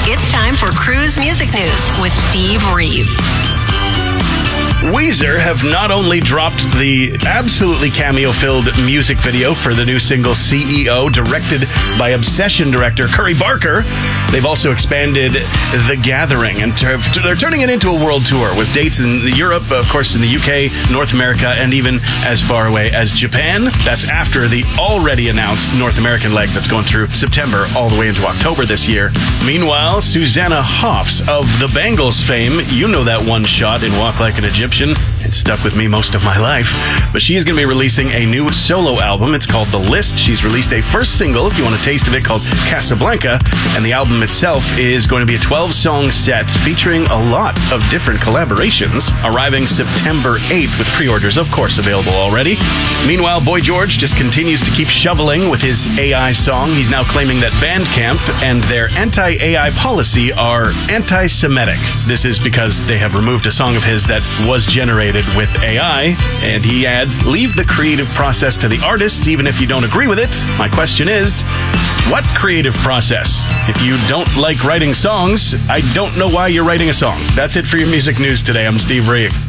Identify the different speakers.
Speaker 1: It's time for Cruise Music News with Steve Reeve.
Speaker 2: Weezer have not only dropped the absolutely cameo-filled music video for the new single CEO, directed by Obsession director Curry Barker, they've also expanded The Gathering, and they're turning it into a world tour with dates in Europe, of course in the UK, North America, and even as far away as Japan. That's after the already announced North American leg that's going through September all the way into October this year. Meanwhile, Susanna Hoffs of the Bangles fame, you know that one shot in Walk Like an Egyptian. It stuck with me most of my life. But she's going to be releasing a new solo album. It's called The List. She's released a first single, if you want a taste of it, called Casablanca. And the album itself is going to be a 12-song set featuring a lot of different collaborations, arriving September 8th with pre-orders, of course, available already. Meanwhile, Boy George just continues to keep shoveling with his AI song. He's now claiming that Bandcamp and their anti-AI policy are anti-Semitic. This is because they have removed a song of his that was generated with AI, and he adds, leave the creative process to the artists, even if you don't agree with it. My question is, what creative process? If you don't like writing songs, I don't know why you're writing a song. That's it for your music news today. I'm Steve Reeve.